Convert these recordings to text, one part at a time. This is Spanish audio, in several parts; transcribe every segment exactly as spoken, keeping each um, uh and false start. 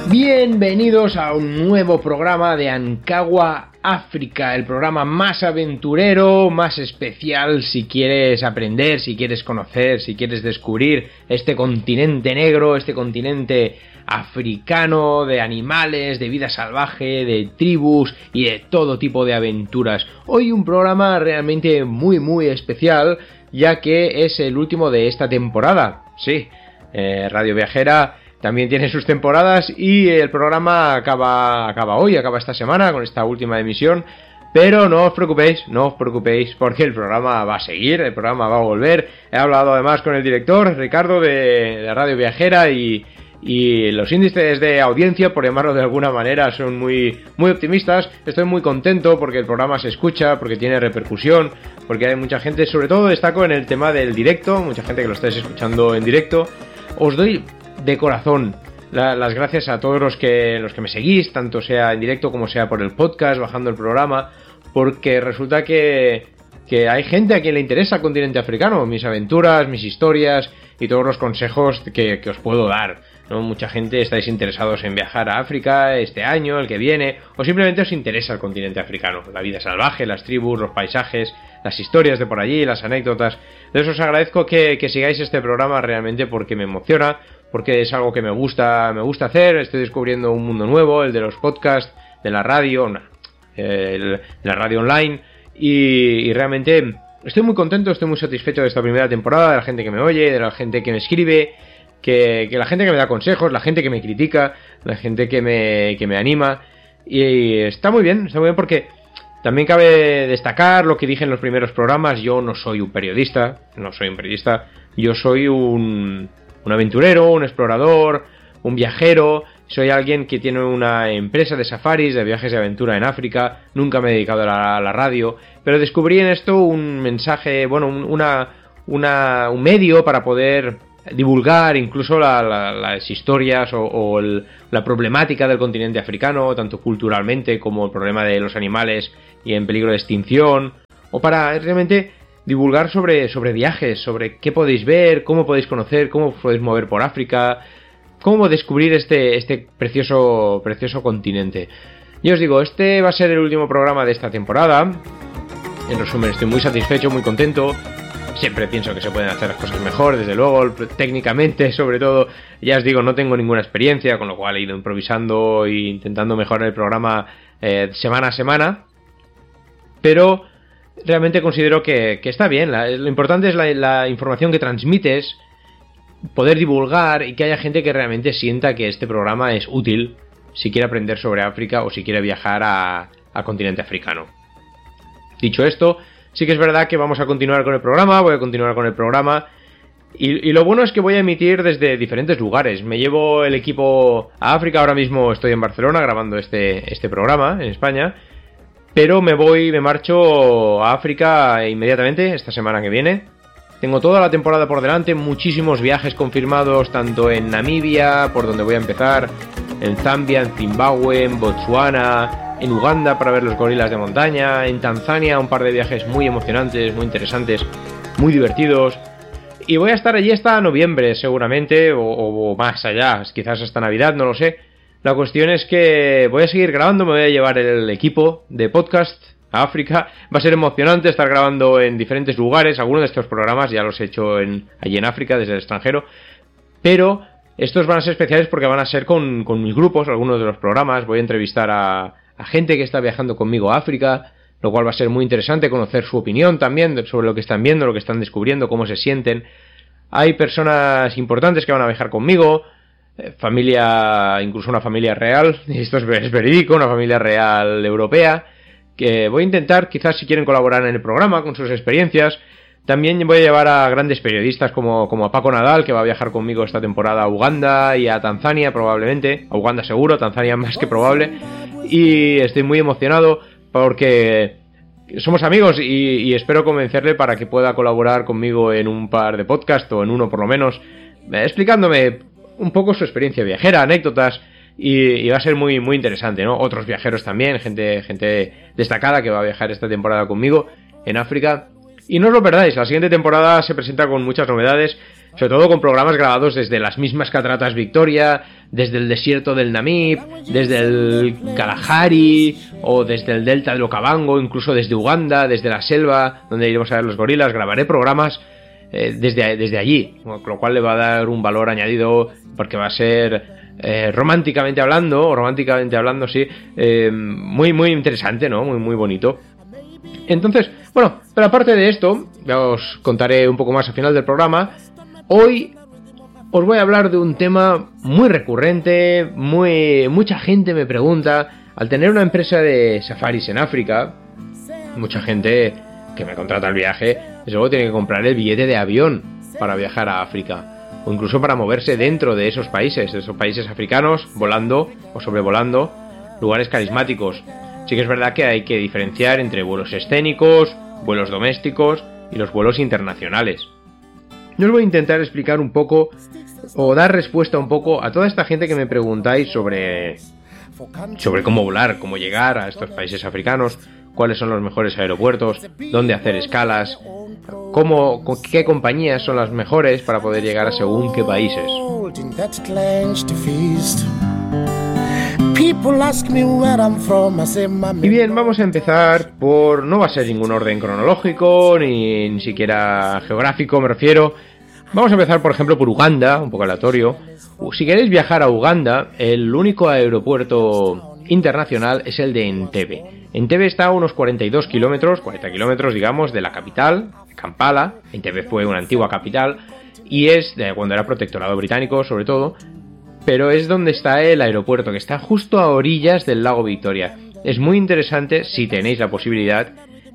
Bienvenidos a un nuevo programa de Ankawa África, el programa más aventurero, más especial si quieres aprender, si quieres conocer, si quieres descubrir este continente negro, este continente africano de animales, de vida salvaje, de tribus y de todo tipo de aventuras. Hoy un programa realmente muy muy especial, ya que es el último de esta temporada. Sí, eh, Radio Viajera también tiene sus temporadas y el programa acaba, acaba hoy, acaba esta semana con esta última emisión. Pero no os preocupéis, no os preocupéis porque el programa va a seguir, el programa va a volver. He hablado además con el director, Ricardo, de, de Radio Viajera y, y los índices de audiencia, por llamarlo de alguna manera, son muy, muy optimistas. Estoy muy contento porque el programa se escucha, porque tiene repercusión, porque hay mucha gente, sobre todo destaco en el tema del directo, mucha gente que lo estáis escuchando en directo. Os doy de corazón la, las gracias a todos los que los que me seguís, tanto sea en directo como sea por el podcast, bajando el programa, porque resulta que, que hay gente a quien le interesa el continente africano, mis aventuras, mis historias y todos los consejos que, que os puedo dar, ¿no? Mucha gente estáis interesados en viajar a África este año, el que viene, o simplemente os interesa el continente africano, la vida salvaje, las tribus, los paisajes, las historias de por allí, las anécdotas. Entonces os agradezco que, que sigáis este programa realmente porque me emociona, porque es algo que me gusta, me gusta hacer. Estoy descubriendo un mundo nuevo, el de los podcasts, de la radio, el, de la radio online, y, y realmente estoy muy contento, estoy muy satisfecho de esta primera temporada, de la gente que me oye, de la gente que me escribe, que, que la gente que me da consejos, la gente que me critica, la gente que me, que me anima, y está muy bien, está muy bien porque también cabe destacar lo que dije en los primeros programas. Yo no soy un periodista, no soy un periodista, yo soy un... un aventurero, un explorador, un viajero. Soy alguien que tiene una empresa de safaris, de viajes de aventura en África. Nunca me he dedicado a la, a la radio, pero descubrí en esto un mensaje, bueno, un, una, una, un medio para poder divulgar incluso la, la, las historias o, o el, la problemática del continente africano, tanto culturalmente como el problema de los animales y en peligro de extinción, o para realmente divulgar sobre, sobre viajes, sobre qué podéis ver, cómo podéis conocer, cómo podéis mover por África, cómo descubrir este, este precioso, precioso continente. Y os digo, este va a ser el último programa de esta temporada. En resumen, estoy muy satisfecho, muy contento. Siempre pienso que se pueden hacer las cosas mejor, desde luego, técnicamente, sobre todo. Ya os digo, no tengo ninguna experiencia, con lo cual he ido improvisando e intentando mejorar el programa eh, semana a semana. Pero realmente considero que, que está bien. La, lo importante es la, la información que transmites, poder divulgar y que haya gente que realmente sienta que este programa es útil si quiere aprender sobre África o si quiere viajar a, al continente africano. Dicho esto, sí que es verdad que vamos a continuar con el programa, voy a continuar con el programa y, y lo bueno es que voy a emitir desde diferentes lugares. Me llevo el equipo a África, ahora mismo estoy en Barcelona grabando este, este programa en España. Pero me voy, me marcho a África inmediatamente, esta semana que viene. Tengo toda la temporada por delante, muchísimos viajes confirmados, tanto en Namibia, por donde voy a empezar, en Zambia, en Zimbabue, en Botswana, en Uganda para ver los gorilas de montaña, en Tanzania, un par de viajes muy emocionantes, muy interesantes, muy divertidos. Y voy a estar allí hasta noviembre, seguramente, o, o más allá, quizás hasta Navidad, no lo sé. La cuestión es que voy a seguir grabando, me voy a llevar el equipo de podcast a África. Va a ser emocionante estar grabando en diferentes lugares. Algunos de estos programas ya los he hecho en, allí en África, desde el extranjero. Pero estos van a ser especiales porque van a ser con, con mis grupos, algunos de los programas. Voy a entrevistar a, a gente que está viajando conmigo a África, lo cual va a ser muy interesante conocer su opinión también sobre lo que están viendo, lo que están descubriendo, cómo se sienten. Hay personas importantes que van a viajar conmigo, familia, incluso una familia real, y esto es verídico, una familia real europea, que voy a intentar, quizás si quieren colaborar en el programa con sus experiencias. También voy a llevar a grandes periodistas como, como a Paco Nadal, que va a viajar conmigo esta temporada a Uganda y a Tanzania probablemente, a Uganda seguro, a Tanzania más que probable, y estoy muy emocionado porque somos amigos y, y espero convencerle para que pueda colaborar conmigo en un par de podcasts, o en uno por lo menos, explicándome un poco su experiencia viajera, anécdotas, y, y va a ser muy muy interesante, ¿no? Otros viajeros también, gente gente destacada que va a viajar esta temporada conmigo en África. Y no os lo perdáis, la siguiente temporada se presenta con muchas novedades. sobre todo con programas grabados desde las mismas cataratas Victoria, desde el desierto del Namib, desde el Kalahari o desde el delta del Okavango, incluso desde Uganda, desde la selva, donde iremos a ver los gorilas. Grabaré programas eh, desde, desde allí, con lo cual le va a dar un valor añadido, porque va a ser... Eh, románticamente hablando, románticamente hablando, sí, eh, muy, muy interesante, ¿no? Muy, muy bonito. Entonces, bueno, pero aparte de esto, ya os contaré un poco más al final del programa. Hoy os voy a hablar de un tema muy recurrente, muy, mucha gente me pregunta, al tener una empresa de safaris en África, mucha gente que me contrata el viaje, desde luego tiene que comprar el billete de avión para viajar a África. O incluso para moverse dentro de esos países, de esos países africanos, volando o sobrevolando lugares carismáticos. Sí que es verdad que hay que diferenciar entre vuelos escénicos, vuelos domésticos y los vuelos internacionales. Yo os voy a intentar explicar un poco, o dar respuesta un poco a toda esta gente que me preguntáis sobre, sobre cómo volar, cómo llegar a estos países africanos, cuáles son los mejores aeropuertos, dónde hacer escalas, cómo, con qué compañías son las mejores para poder llegar a según qué países. Y bien, vamos a empezar por... no va a ser ningún orden cronológico, ni, ni siquiera geográfico, me refiero. Vamos a empezar, por ejemplo, por Uganda, un poco aleatorio. Si queréis viajar a Uganda, el único aeropuerto internacional es el de Entebbe. Entebbe está a unos cuarenta y dos kilómetros, cuarenta kilómetros, digamos, de la capital, Kampala. Entebbe fue una antigua capital y es de cuando era protectorado británico, sobre todo, pero es donde está el aeropuerto, que está justo a orillas del lago Victoria. Es muy interesante, si tenéis la posibilidad,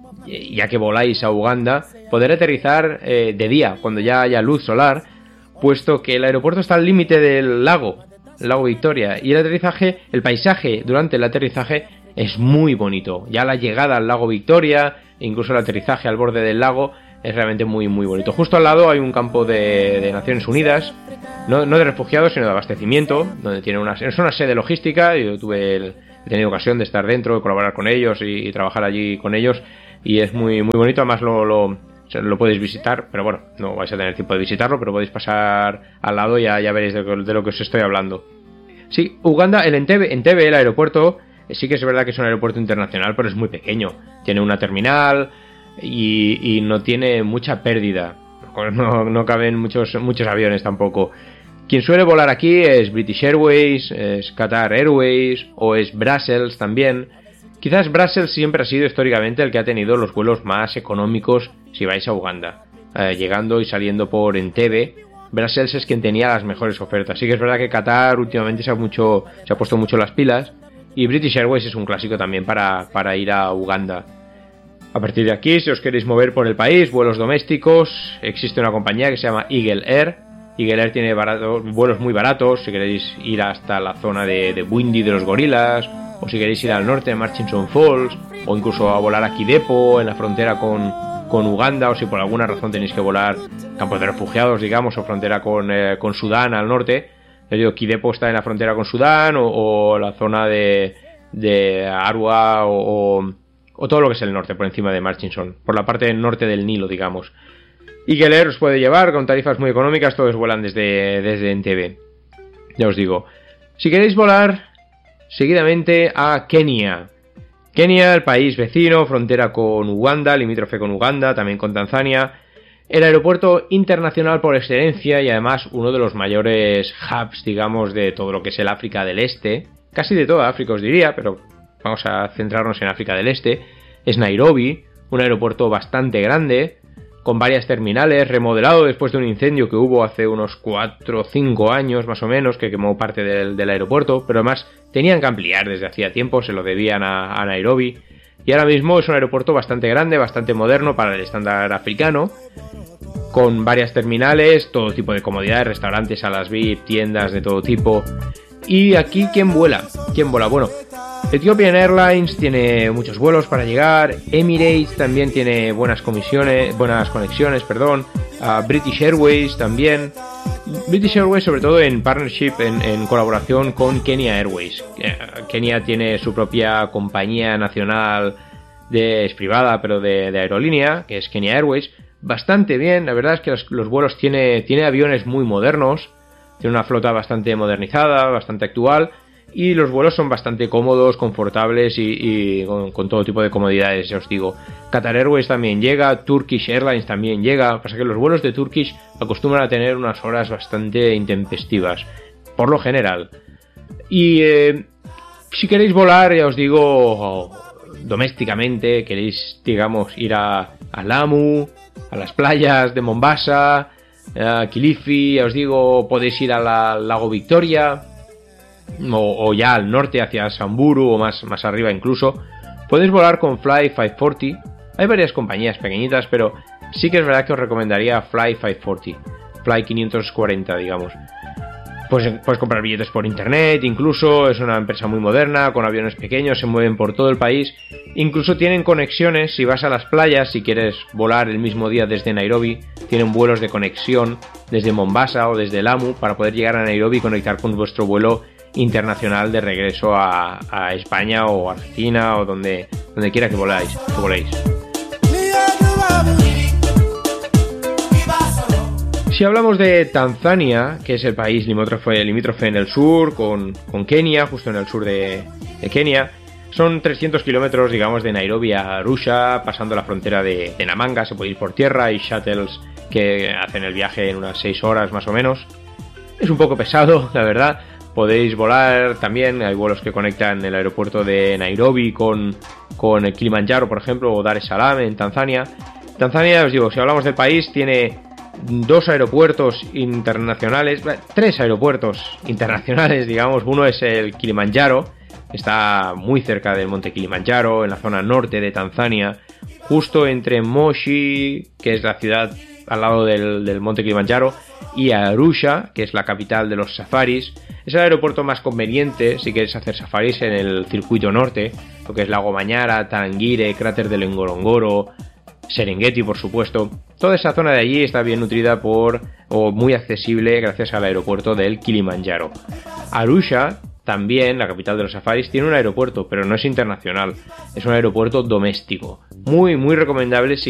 ya que voláis a Uganda, poder aterrizar eh, de día, cuando ya haya luz solar, puesto que el aeropuerto está al límite del lago, el lago Victoria, y el aterrizaje, el paisaje durante el aterrizaje es muy bonito. Ya la llegada al lago Victoria, e incluso el aterrizaje al borde del lago, es realmente muy muy bonito. Justo al lado hay un campo de, de Naciones Unidas, no, no de refugiados, sino de abastecimiento, donde tiene una, es una sede logística. Yo tuve el, he tenido ocasión de estar dentro, de colaborar con ellos y, y trabajar allí con ellos, y es muy muy bonito. Además lo, lo, lo podéis visitar, pero bueno, no vais a tener tiempo de visitarlo, pero podéis pasar al lado y ya, ya veréis de, de lo que os estoy hablando. Sí, Uganda, el Entebbe, Entebbe, el aeropuerto, sí que es verdad que es un aeropuerto internacional, pero es muy pequeño. Tiene una terminal y, y no tiene mucha pérdida. No, no caben muchos, muchos aviones tampoco. Quien suele volar aquí es British Airways, es Qatar Airways o es Brussels también. Quizás Brussels siempre ha sido históricamente el que ha tenido los vuelos más económicos si vais a Uganda. Eh, llegando y saliendo por Entebbe, Brussels es quien tenía las mejores ofertas. Sí que es verdad que Qatar últimamente se ha, mucho, se ha puesto mucho las pilas. Y British Airways es un clásico también para, para ir a Uganda. A partir de aquí, si os queréis mover por el país, vuelos domésticos, existe una compañía que se llama Eagle Air. Eagle Air tiene barato, vuelos muy baratos, si queréis ir hasta la zona de, de Bwindi de los gorilas, o si queréis ir al norte de Murchison Falls, o incluso a volar a Kidepo, en la frontera con, con Uganda, o si por alguna razón tenéis que volar campos de refugiados, digamos, o frontera con, eh, con Sudán al norte. Yo digo, Kidepo está en la frontera con Sudán, o, o la zona de, de Arua, o, o, o todo lo que es el norte, por encima de Murchison, por la parte norte del Nilo, digamos. Eagle Air os puede llevar con tarifas muy económicas, todos vuelan desde, desde Entebbe. Ya os digo. Si queréis volar seguidamente a Kenia. Kenia, el país vecino, frontera con Uganda, limítrofe con Uganda, también con Tanzania. El aeropuerto internacional por excelencia y además uno de los mayores hubs, digamos, de todo lo que es el África del Este. Casi de toda África os diría, pero vamos a centrarnos en África del Este. Es Nairobi, un aeropuerto bastante grande, con varias terminales, remodelado después de un incendio que hubo hace unos cuatro o cinco años más o menos, que quemó parte del, del aeropuerto, pero además tenían que ampliar desde hacía tiempo, se lo debían a, a Nairobi, y ahora mismo es un aeropuerto bastante grande, bastante moderno para el estándar africano, con varias terminales, todo tipo de comodidades, restaurantes, salas V I P, tiendas de todo tipo. Y aquí, ¿quién vuela? ¿Quién vuela? Bueno, Ethiopian Airlines tiene muchos vuelos para llegar, Emirates también tiene buenas comisiones, buenas conexiones, perdón, uh, British Airways también, British Airways sobre todo en partnership, en, en colaboración con Kenya Airways. Uh, Kenia tiene su propia compañía nacional, de, es privada pero de, de aerolínea, que es Kenya Airways, bastante bien. La verdad es que los, los vuelos tiene, tiene aviones muy modernos, tiene una flota bastante modernizada, bastante actual, y los vuelos son bastante cómodos, confortables y, y con, con todo tipo de comodidades, ya os digo. Qatar Airways también llega, Turkish Airlines también llega. Pasa que los vuelos de Turkish acostumbran a tener unas horas bastante intempestivas, por lo general. Y eh, si queréis volar, ya os digo, domésticamente, queréis, digamos, ir a, a Lamu, a las playas de Mombasa, a Kilifi, ya os digo, podéis ir al lago Victoria, o, o ya al norte hacia Samburu o más, más arriba incluso. Podéis volar con Fly quinientos cuarenta. Hay varias compañías pequeñitas, pero sí que es verdad que os recomendaría Fly quinientos cuarenta, Fly quinientos cuarenta, digamos. Pues puedes comprar billetes por internet, incluso es una empresa muy moderna, con aviones pequeños, se mueven por todo el país. Incluso tienen conexiones, si vas a las playas, si quieres volar el mismo día desde Nairobi, tienen vuelos de conexión desde Mombasa o desde Lamu para poder llegar a Nairobi y conectar con vuestro vuelo internacional de regreso a, a España o Argentina o donde, donde quiera que voláis, que voléis. Si hablamos de Tanzania, que es el país limítrofe, limítrofe en el sur, con, con Kenia, justo en el sur de, de Kenia, son trescientos kilómetros, digamos, de Nairobi a Arusha, pasando la frontera de, de Namanga. Se puede ir por tierra, hay shuttles que hacen el viaje en unas seis horas más o menos. Es un poco pesado, la verdad. Podéis volar también, hay vuelos que conectan el aeropuerto de Nairobi con, con el Kilimanjaro, por ejemplo, o Dar es Salaam en Tanzania. Tanzania, os digo, si hablamos del país, tiene dos aeropuertos internacionales, tres aeropuertos internacionales, digamos. Uno es el Kilimanjaro, está muy cerca del monte Kilimanjaro, en la zona norte de Tanzania, justo entre Moshi, que es la ciudad al lado del, del monte Kilimanjaro, y Arusha, que es la capital de los safaris. Es el aeropuerto más conveniente si queréis hacer safaris en el circuito norte, lo que es Lago Manyara, Tarangire, cráter del Ngorongoro, Serengeti, por supuesto. Toda esa zona de allí está bien nutrida por, o muy accesible gracias al aeropuerto del Kilimanjaro. Arusha, también, la capital de los safaris, tiene un aeropuerto, pero no es internacional, es un aeropuerto doméstico. Muy, muy recomendable si